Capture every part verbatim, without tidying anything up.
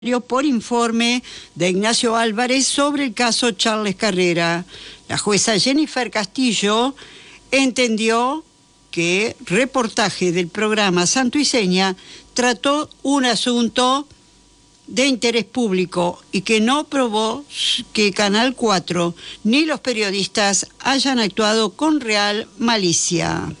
por informe de Ignacio Álvarez sobre el caso Charles Carrera. La jueza Jennifer Castillo entendió que reportaje del programa Santo y Seña trató un asunto de interés público y que no probó que Canal cuatro ni los periodistas hayan actuado con real malicia.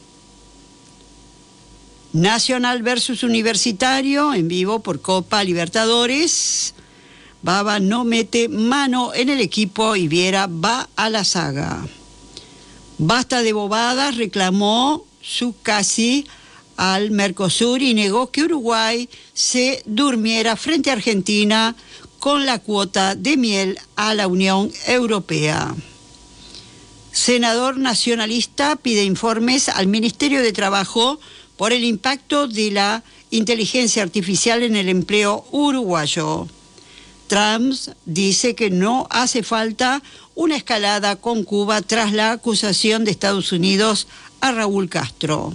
Nacional versus Universitario, en vivo por Copa Libertadores. Baba no mete mano en el equipo y Viera va a la saga. Basta de bobadas, reclamó su casi al Mercosur y negó que Uruguay se durmiera frente a Argentina con la cuota de miel a la Unión Europea. Senador nacionalista pide informes al Ministerio de Trabajo por el impacto de la inteligencia artificial en el empleo uruguayo. Trump dice que no hace falta una escalada con Cuba tras la acusación de Estados Unidos a Raúl Castro.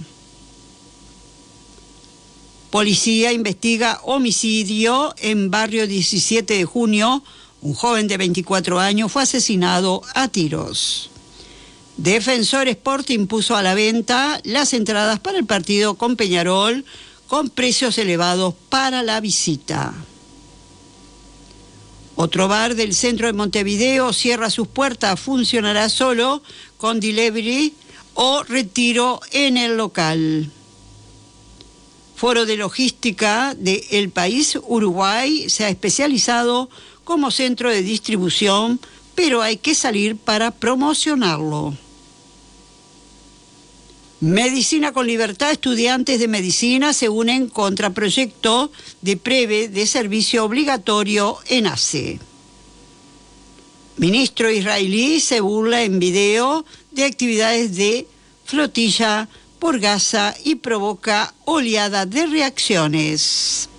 Policía investiga homicidio en barrio diecisiete de junio. Un joven de veinticuatro años fue asesinado a tiros. Defensor Sporting puso a la venta las entradas para el partido con Peñarol con precios elevados para la visita. Otro bar del centro de Montevideo cierra sus puertas, funcionará solo con delivery o retiro en el local. Foro de Logística de El País Uruguay se ha especializado como centro de distribución, pero hay que salir para promocionarlo. Medicina con Libertad, estudiantes de medicina se unen contra proyecto de PREVE de servicio obligatorio en A C E. Ministro israelí se burla en video de actividades de flotilla por Gaza y provoca oleada de reacciones.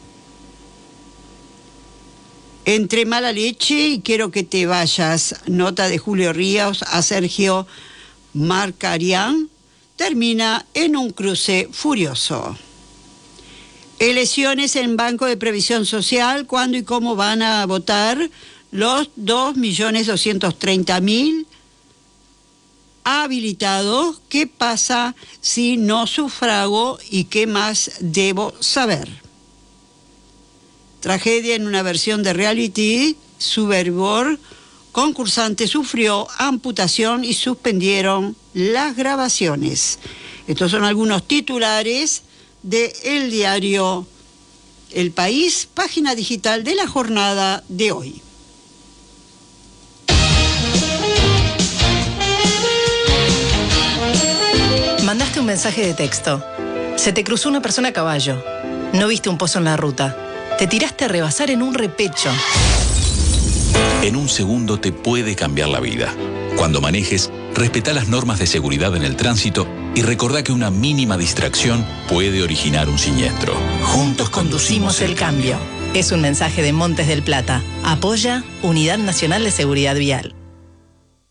Entre mala leche y quiero que te vayas, nota de Julio Ríos a Sergio Marcarián, termina en un cruce furioso. Elecciones en Banco de Previsión Social, ¿cuándo y cómo van a votar los dos millones doscientos treinta mil habilitados? ¿Qué pasa si no sufrago y qué más debo saber? Tragedia en una versión de reality, Survivor. Concursante sufrió amputación y suspendieron las grabaciones. Estos son algunos titulares del diario El País, página digital de la jornada de hoy. Mandaste un mensaje de texto. Se te cruzó una persona a caballo. No viste un pozo en la ruta. Te tiraste a rebasar en un repecho. En un segundo te puede cambiar la vida. Cuando manejes, respetá las normas de seguridad en el tránsito y recordá que una mínima distracción puede originar un siniestro. Juntos conducimos el cambio. Es un mensaje de Montes del Plata. Apoya Unidad Nacional de Seguridad Vial.